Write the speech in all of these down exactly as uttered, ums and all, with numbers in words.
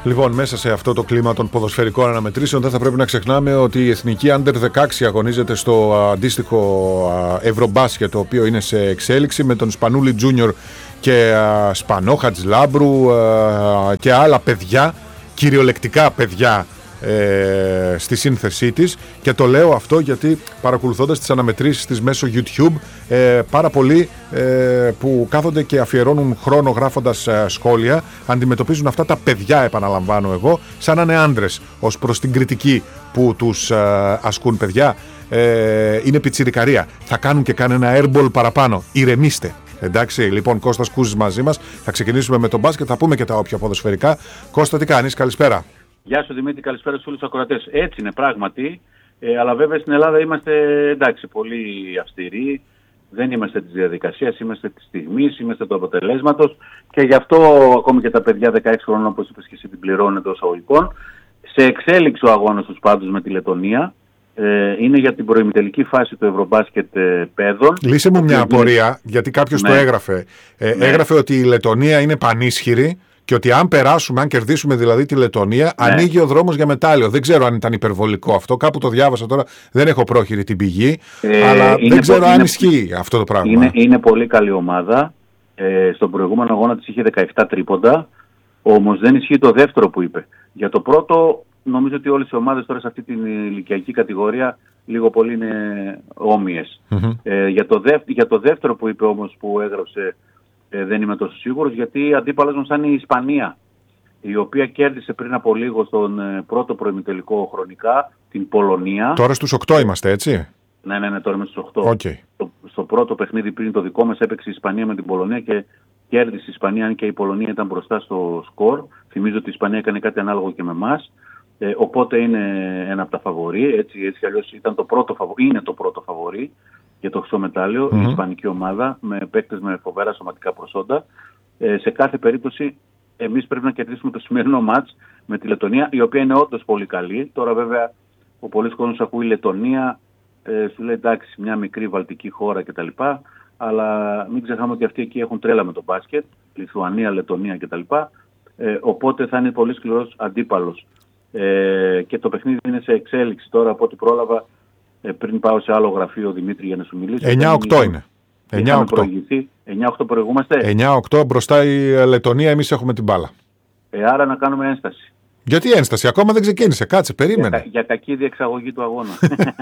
Λοιπόν, μέσα σε αυτό το κλίμα των ποδοσφαιρικών αναμετρήσεων δεν θα πρέπει να ξεχνάμε ότι η εθνική Under δεκαέξι αγωνίζεται στο αντίστοιχο Ευρωμπάσκετ, το οποίο είναι σε εξέλιξη, με τον Σπανούλη Τζούνιορ και Σπανό, Χατζηλάμπρου και άλλα παιδιά, κυριολεκτικά παιδιά, Ε, στη σύνθεσή της, και το λέω αυτό γιατί παρακολουθώντας τις αναμετρήσεις της μέσω YouTube, ε, πάρα πολλοί ε, που κάθονται και αφιερώνουν χρόνο γράφοντας ε, σχόλια αντιμετωπίζουν αυτά τα παιδιά, επαναλαμβάνω εγώ, σαν να είναι άντρες ως προς την κριτική που τους ε, ασκούν. Παιδιά, ε, είναι πιτσιρικαρία, θα κάνουν και κανένα airball παραπάνω, ηρεμήστε. Εντάξει, λοιπόν, Κώστας Κούζης μαζί μας. Θα ξεκινήσουμε με τον μπάσκετ, θα πούμε και τα όποια ποδοσφαιρικά. Κώστα, τι κάνεις, καλησπέρα. Γεια σου Δημήτρη, καλησπέρα στους όλους τους ακροατές. Έτσι είναι πράγματι, ε, αλλά βέβαια στην Ελλάδα είμαστε, εντάξει, πολύ αυστηροί. Δεν είμαστε της διαδικασίας, είμαστε της στιγμής, είμαστε του αποτελέσματος, και γι' αυτό ακόμη και τα παιδιά δεκαέξι χρόνων, όπως είπες και εσύ, την πληρώνουν εντός αγωγικών. Σε εξέλιξη ο αγώνας τους πάντως με τη Λετονία. Ε, είναι για την προημιτελική φάση του Ευρωμπάσκετ ε, παιδών. Λύσε μου μια απορία, είναι... γιατί κάποιος ναι. το έγραφε. Ε, ναι. Έγραφε ότι η Λετονία είναι πανίσχυρη και ότι αν περάσουμε, αν κερδίσουμε δηλαδή τη Λετονία, ναι. ανοίγει ο δρόμος για μετάλλιο. Δεν ξέρω αν ήταν υπερβολικό αυτό. Κάπου το διάβασα τώρα. Δεν έχω πρόχειρη την πηγή. Ε, αλλά δεν ξέρω είναι, αν ισχύει αυτό το πράγμα. Είναι, είναι πολύ καλή ομάδα. Ε, στον προηγούμενο αγώνα της είχε δεκαεπτά τρίποντα. Όμως δεν ισχύει το δεύτερο που είπε. Για το πρώτο, νομίζω ότι όλες οι ομάδες τώρα σε αυτή την ηλικιακή κατηγορία λίγο πολύ είναι όμοιες. Mm-hmm. Ε, για, το δεύ, για το δεύτερο που είπε όμως, που έγραψε, ε, δεν είμαι τόσο σίγουρος, γιατί αντίπαλος μας ήταν η Ισπανία, η οποία κέρδισε πριν από λίγο στον ε, πρώτο προημιτελικό χρονικά την Πολωνία. Τώρα στους οκτώ είμαστε, έτσι? Ναι, ναι, ναι, τώρα είμαστε στους οκτώ. Okay. Στο, στο πρώτο παιχνίδι πριν το δικό μας έπαιξε η Ισπανία με την Πολωνία και κέρδισε η Ισπανία, αν και η Πολωνία ήταν μπροστά στο σκορ. Θυμίζω ότι η Ισπανία έκανε κάτι ανάλογο και με εμάς. Ε, οπότε είναι ένα από τα φαβορί. Έτσι, έτσι αλλιώς ήταν το πρώτο φαβορί, είναι το πρώτο φαβορί για το χρυσό μετάλλιο, mm-hmm. η ισπανική ομάδα, με παίκτες με φοβερά σωματικά προσόντα. Ε, σε κάθε περίπτωση, εμείς πρέπει να κερδίσουμε το σημερινό μάτς με τη Λετονία, η οποία είναι όντως πολύ καλή. Τώρα, βέβαια, ο πολλής κόσμος ακούει Λετονία, ε, σου λέει εντάξει, μια μικρή βαλτική χώρα κτλ. Αλλά μην ξεχνάμε ότι αυτοί εκεί έχουν τρέλα με το μπάσκετ, Λιθουανία, Λετονία κτλ. Ε, οπότε θα είναι πολύ σκληρός αντίπαλος. Ε, και το παιχνίδι είναι σε εξέλιξη τώρα, από ό,τι πρόλαβα, ε, πριν πάω σε άλλο γραφείο, Δημήτρη, για να σου μιλήσω. εννιά οκτώ είναι. εννιά οκτώ. εννιά οκτώ προηγούμαστε. εννιά οκτώ μπροστά η Λετονία, εμείς έχουμε την μπάλα. Ε, άρα να κάνουμε ένσταση. Γιατί ένσταση, ακόμα δεν ξεκίνησε, κάτσε, περίμενε. Για, για κακή διεξαγωγή του αγώνα.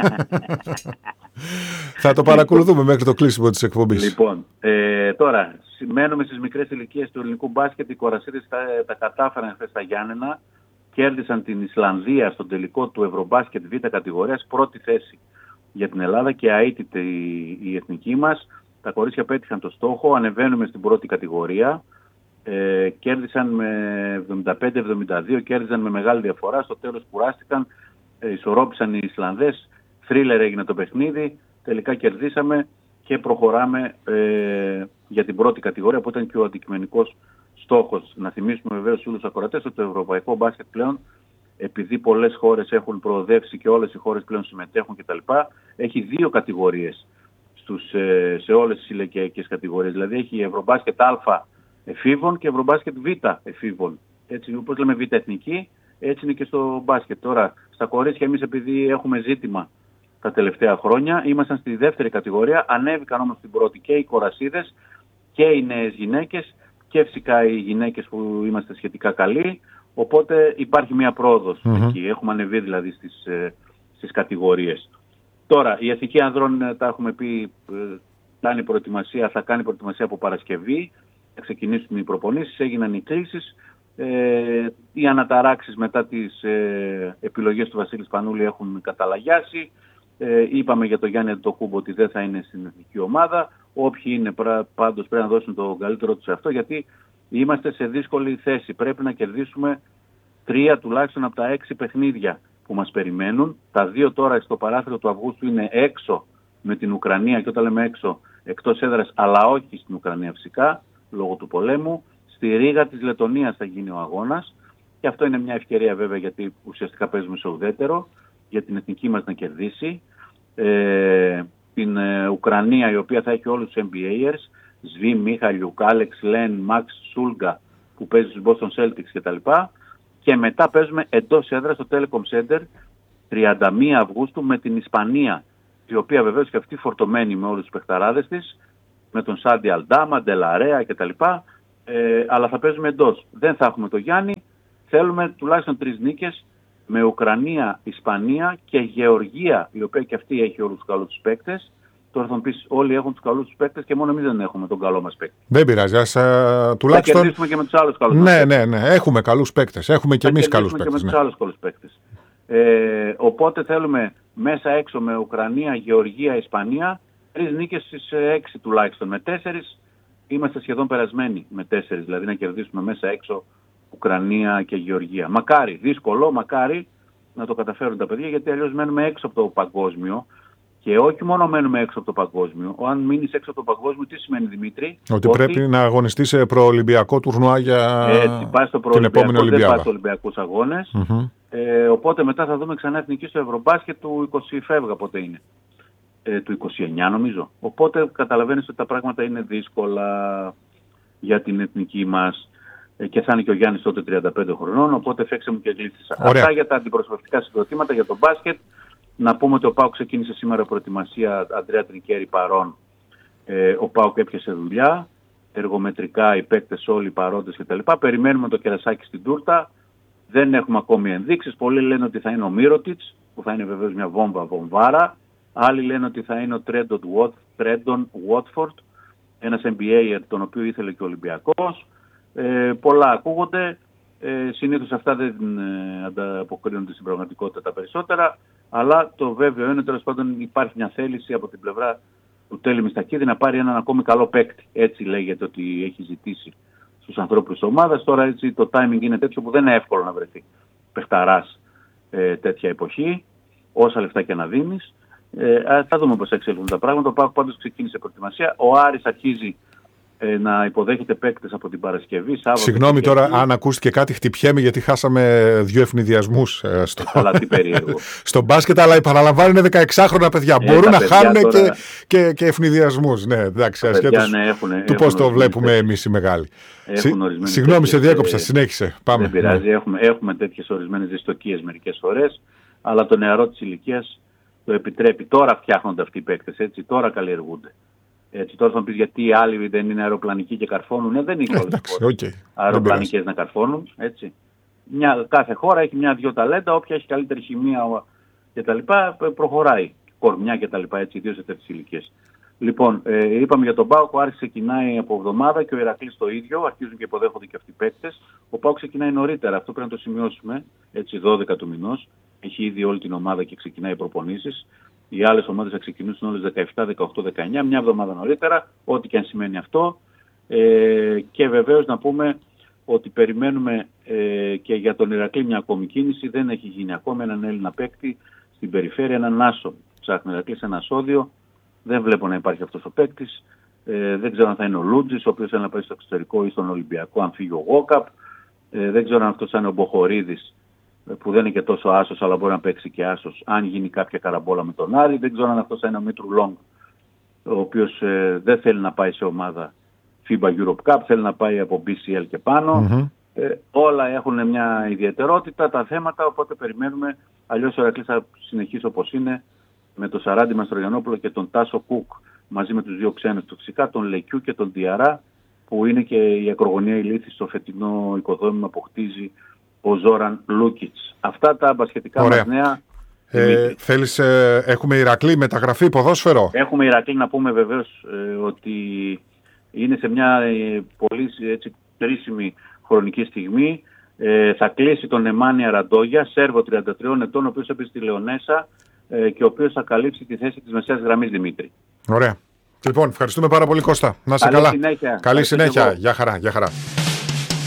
Θα το παρακολουθούμε μέχρι το κλείσιμο της εκπομπής. Λοιπόν, ε, τώρα, μένουμε στις μικρές ηλικίες του ελληνικού μπάσκετ. Οι κορασίδες τα, τα κατάφεραν χθες στα Γιάννενα. Κέρδισαν την Ισλανδία στον τελικό του Ευρωμπάσκετ Β κατηγορίας, πρώτη θέση για την Ελλάδα και αίτητη η, η εθνική μας. Τα κορίτσια πέτυχαν το στόχο, ανεβαίνουμε στην πρώτη κατηγορία. Ε, κέρδισαν με εβδομήντα πέντε εβδομήντα δύο, κέρδισαν με μεγάλη διαφορά. Στο τέλος κουράστηκαν, ε, ισορρόπησαν οι Ισλανδές, θρίλερ έγινε το παιχνίδι, τελικά κερδίσαμε και προχωράμε ε, για την πρώτη κατηγορία που ήταν και ο αντικειμενικός στόχος. Να θυμίσουμε βεβαίως στους ακροατές ότι το ευρωπαϊκό μπάσκετ πλέον, επειδή πολλές χώρες έχουν προοδεύσει και όλες οι χώρες πλέον συμμετέχουν κτλ., έχει δύο κατηγορίες στους, ε, σε όλες τις ηλικιακές κατηγορίες. Δηλαδή έχει ευρωμπάσκετ Α εφήβων και ευρωμπάσκετ Β εφήβων. Έτσι, όπως λέμε Β εθνική, έτσι είναι και στο μπάσκετ. Τώρα, στα κορίτσια εμείς, επειδή έχουμε ζήτημα τα τελευταία χρόνια, ήμασταν στη δεύτερη κατηγορία, ανέβηκαν όμως στην πρώτη και οι κορασίδες και οι νέες γυναίκες και φυσικά οι γυναίκες που είμαστε σχετικά καλοί, οπότε υπάρχει μια πρόοδος mm-hmm. εκεί. Έχουμε ανεβεί δηλαδή στις, ε, στις κατηγορίες. Τώρα, η εθνική ανδρών, τα έχουμε πει, ε, κάνει προετοιμασία, θα κάνει προετοιμασία από Παρασκευή. Θα ξεκινήσουν οι προπονήσεις, έγιναν οι κλήσεις, ε, οι αναταράξεις μετά τις ε, επιλογές του Βασίλη Σπανούλη έχουν καταλαγιάσει. Ε, είπαμε για τον Γιάννη Αντετοκούμπο ότι δεν θα είναι στην εθνική ομάδα. Όποιοι είναι πάντως πρέπει να δώσουν το καλύτερό τους σε αυτό, γιατί είμαστε σε δύσκολη θέση. Πρέπει να κερδίσουμε τρία τουλάχιστον από τα έξι παιχνίδια που μας περιμένουν. Τα δύο τώρα στο παράθυρο του Αυγούστου είναι έξω με την Ουκρανία, και όταν λέμε έξω, εκτός έδρας, αλλά όχι στην Ουκρανία φυσικά, λόγω του πολέμου. Στη Ρήγα της Λετονίας θα γίνει ο αγώνας και αυτό είναι μια ευκαιρία βέβαια, γιατί ουσιαστικά παίζουμε σε ουδέτερο, για την εθνική μας να κερδίσει. Ε, την ε, Ουκρανία, η οποία θα έχει όλους τους N B A'ers, Σβί, Μίχαλιουκ, Άλεξ, Λεν, Μαξ, Σούλγκα, που παίζει στους Boston Celtics κτλ. και μετά παίζουμε εντός έδρας στο Telecom Center τριάντα μία Αυγούστου με την Ισπανία, η οποία βεβαίως και αυτή φορτωμένη με όλους τους παιχταράδες της, με τον Σάντι Αλντάμα, Ντελαρέα κτλ. Ε, αλλά θα παίζουμε εντός. Δεν θα έχουμε το Γιάννη. Θέλουμε τουλάχιστον τρεις νίκες με Ουκρανία, Ισπανία και Γεωργία, η οποία και αυτή έχει όλους τους καλούς τους παίκτες. Τώρα θα μου πεις, όλοι έχουν τους καλούς τους παίκτες και μόνο εμείς δεν έχουμε τον καλό μας παίκτη. Δεν πειράζει, ας, α, τουλάχιστον... Θα κερδίσουμε και με τους άλλους καλούς ναι, παίκτες. Ναι, ναι, έχουμε καλούς παίκτες. Έχουμε και εμείς καλούς παίκτες. Και με τους ναι. άλλους καλούς παίκτες. Ε, οπότε θέλουμε μέσα έξω με Ουκρανία, Γεωργία, Ισπανία, τρεις νίκες στις έξι τουλάχιστον. Με τέσσερις είμαστε σχεδόν περασμένοι με τέσσερις, δηλαδή να κερδίσουμε μέσα έξω Ουκρανία και Γεωργία. Μακάρι, δύσκολο, μακάρι να το καταφέρουν τα παιδιά, γιατί αλλιώς μένουμε έξω από το παγκόσμιο. Και όχι μόνο μένουμε έξω από το παγκόσμιο. Αν μείνεις έξω από το παγκόσμιο, τι σημαίνει, Δημήτρη? Ότι, ότι πρέπει να αγωνιστείς σε προολυμπιακό τουρνουά για έτσι, πάει στο την επόμενη Ολυμπιάδα. Δεν πάει στους Ολυμπιακούς Αγώνες. Mm-hmm. Ε, οπότε μετά θα δούμε ξανά εθνική στο Ευρωμπάσκετ του είκοσι φεύγα πότε είναι. Ε, του είκοσι εννιά νομίζω. Οπότε καταλαβαίνεις ότι τα πράγματα είναι δύσκολα για την εθνική μας. Ε, και θα είναι και ο Γιάννης τότε τριάντα πέντε χρονών. Οπότε φέξε μου και γλύφτησα. Αυτά για τα αντιπροσωπευτικά συγκροτήματα, για τον μπάσκετ. Να πούμε ότι ο ΠΑΟΚ ξεκίνησε σήμερα προετοιμασία, Αντρέα Τρικέρη παρών. Ε, ο ΠΑΟΚ έπιασε δουλειά, εργομετρικά οι παίκτες όλοι οι παρόντες κτλ. Περιμένουμε το κερασάκι στην τούρτα. Δεν έχουμε ακόμη ενδείξεις. Πολλοί λένε ότι θα είναι ο Μίροτιτς, που θα είναι βεβαίως μια βόμβα βομβάρα. Άλλοι λένε ότι θα είναι ο Τρέντον Βότφορντ, ένας N B A τον οποίο ήθελε και ο Ολυμπιακός. Ε, πολλά ακούγονται. Ε, συνήθως αυτά δεν ε, ανταποκρίνονται στην πραγματικότητα τα περισσότερα. Αλλά το βέβαιο είναι, τέλος πάντων, υπάρχει μια θέληση από την πλευρά του Τέλη Μιστακίδη να πάρει έναν ακόμη καλό παίκτη. Έτσι λέγεται ότι έχει ζητήσει στους ανθρώπους της ομάδας. Τώρα έτσι το timing είναι τέτοιο που δεν είναι εύκολο να βρεθεί παιχταράς ε, τέτοια εποχή, όσα λεφτά και να δίνεις. Ε, θα δούμε πώς εξελίχθουν τα πράγματα. Ο ΠΑΟΚ πάντως ξεκίνησε προετοιμασία. Ο Άρης αρχίζει ε, να υποδέχεται παίκτες από την Παρασκευή. Σάββατο, συγγνώμη τώρα αν ακούστηκε κάτι, χτυπιέμαι γιατί χάσαμε δύο ευνηδιασμούς ε, στο... στο μπάσκετ, αλλά επαναλαμβάνω είναι δεκαεξάχρονα παιδιά. Ε, Μπορούν να παιδιά χάνουν τώρα... και, και, και ευνηδιασμούς. Ναι, εντάξει, ασχέτως ναι, του πώς το βλέπουμε εμείς οι μεγάλοι. Συγγνώμη, σε διέκοψα, συνέχισε. Πάμε. Δεν πειράζει, ναι. έχουμε, έχουμε τέτοιες ορισμένες δυστοκίες μερικές φορές, αλλά το νεαρό της ηλικίας το επιτρέπει. Τώρα φτιάχνονται αυτοί οι παίκτες, έτσι, τώρα καλλιεργούνται. Έτσι, τώρα θα μου πεις γιατί οι άλλοι δεν είναι αεροπλανικοί και καρφώνουν. Ναι, δεν είναι όλες τις χώρες okay. αεροπλανικές να καρφώνουν. Έτσι. Μια, κάθε χώρα έχει μια-δυο ταλέντα, όποια έχει καλύτερη χημεία κτλ. Προχωράει. Κορμιά κτλ. Ιδίως σε τέτοιες ηλικίες. Λοιπόν, ε, είπαμε για τον ΠΑΟΚ, ο Άρης ξεκινάει από εβδομάδα και ο Ηρακλής το ίδιο. Αρχίζουν και υποδέχονται και αυτοί οι παίκτες. Ο ΠΑΟΚ ξεκινάει νωρίτερα, αυτό πρέπει να το σημειώσουμε. Έτσι, δώδεκα του μηνός. Έχει ήδη όλη την ομάδα και ξεκινάει προπονήσεις. Οι άλλες ομάδες θα ξεκινήσουν όλες δεκαεπτά, δεκαοκτώ, δεκαεννιά, μια εβδομάδα νωρίτερα, ό,τι και αν σημαίνει αυτό. Ε, και βεβαίως να πούμε ότι περιμένουμε ε, και για τον Ηρακλή μια ακόμη κίνηση. Δεν έχει γίνει ακόμα έναν Έλληνα παίκτη στην περιφέρεια, έναν άσο. Ψάχνει ο Ηρακλής ένα σώδιο. Δεν βλέπω να υπάρχει αυτός ο παίκτης. Ε, δεν ξέρω αν θα είναι ο Λούτζης, ο οποίος θέλει να πάει στο εξωτερικό ή στον Ολυμπιακό, αν φύγει ο Γόκαπ. Ε, δεν ξέρω αν αυτός θα είναι ο Μποχορίδης, που δεν είναι και τόσο άσος, αλλά μπορεί να παίξει και άσος, αν γίνει κάποια καραμπόλα με τον Άρη. Δεν ξέρω αν αυτός θα είναι ο Μήτρου Λόγκ, ο οποίος ε, δεν θέλει να πάει σε ομάδα φίμπα Europe Cup, θέλει να πάει από μπι σι ελ και πάνω. Mm-hmm. Ε, όλα έχουν μια ιδιαιτερότητα τα θέματα, οπότε περιμένουμε. Αλλιώς ο Ηρακλής θα συνεχίσει όπως είναι, με τον Σαράντι Μαστρογιαννόπουλο και τον Τάσο Κουκ, μαζί με τους δύο ξένους του φυσικά, τον Λεκιού και τον Διαρά, που είναι και η ακρογωνία ηλίθη στο φετινό οικοδόμημα που χτίζει ο Ζόραν Λούκιτς. Αυτά τα μπασχετικά μας νέα. Ε, θέλεις, ε, έχουμε Ηρακλή, μεταγραφή, ποδόσφαιρο. Έχουμε Ηρακλή, να πούμε βεβαίως ε, ότι είναι σε μια ε, πολύ έτσι, κρίσιμη χρονική στιγμή. Ε, θα κλείσει τον Εμάνια Ραντόγια, Σέρβο τριάντα τριών ετών, ο οποίος έπαιζε στη Λεωνέσα ε, και ο οποίος θα καλύψει τη θέση της μεσαίας γραμμής, Δημήτρη. Ωραία. Λοιπόν, ευχαριστούμε πάρα πολύ, Κώστα. Να είσαι Καλή καλά. Συνέχεια. Καλή συνέχεια. Γεια χαρά, γεια χαρά.